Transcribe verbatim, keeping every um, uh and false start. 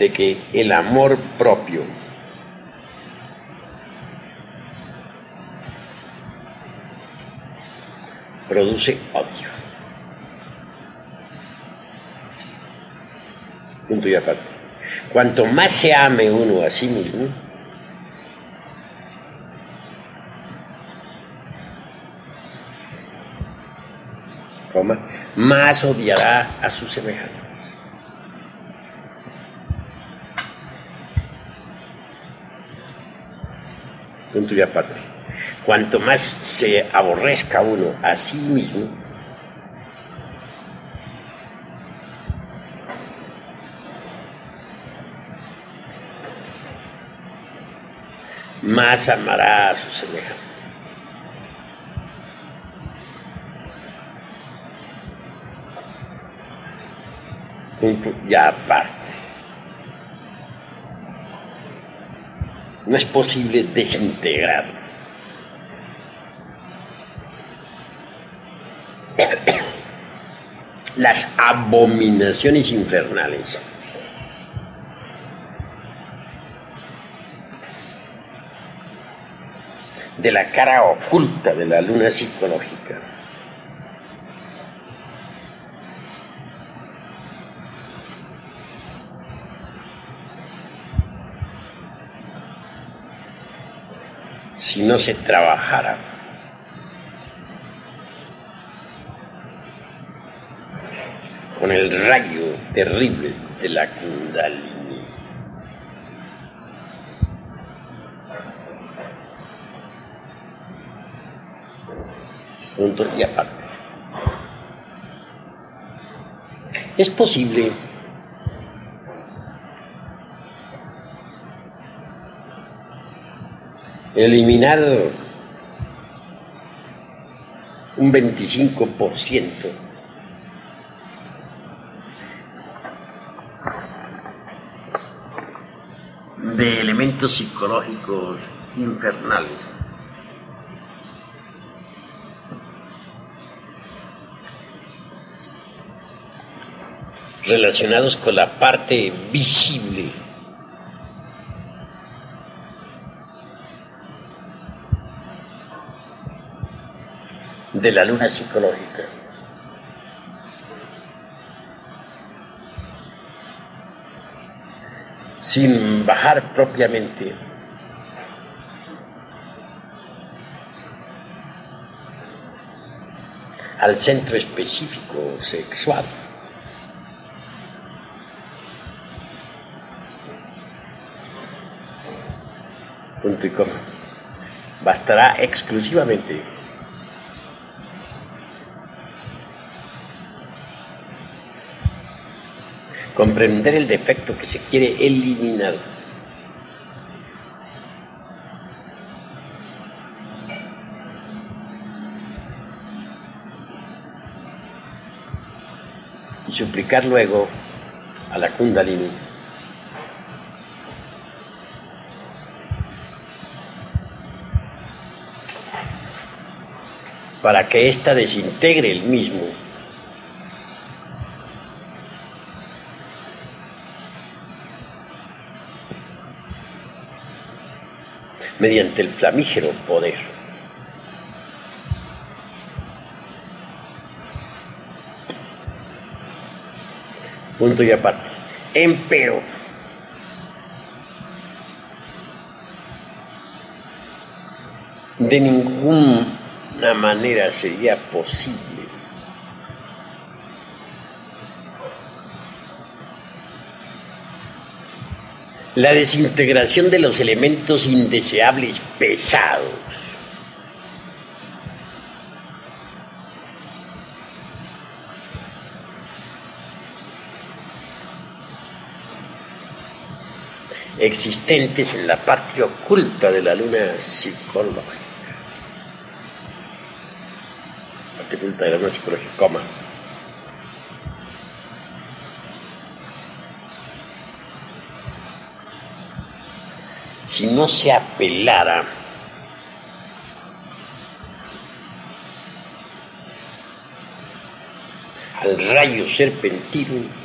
de que el amor propio produce odio. Punto y aparte. Cuanto más se ame uno a sí mismo, coma, más odiará a sus semejantes. Punto y aparte. Cuanto más se aborrezca uno a sí mismo, más amará a sus semejantes. Punto y aparte. No es posible desintegrar las abominaciones infernales de la cara oculta de la luna psicológica. Si no se trabajara con el rayo terrible de la Kundalini. Punto y aparte. Es posible eliminar un veinticinco por ciento de elementos psicológicos infernales relacionados con la parte visible de la luna psicológica. Sin bajar propiamente al centro específico sexual. Punto y coma. Bastará exclusivamente comprender el defecto que se quiere eliminar. Y suplicar luego a la Kundalini para que ésta desintegre el mismo mediante el flamígero poder. Punto y aparte. Empero, de ninguna manera sería posible la desintegración de los elementos indeseables pesados existentes en la parte oculta de la luna psicológica. Parte oculta de la luna psicológica, coma. Si no se apelara al rayo serpentino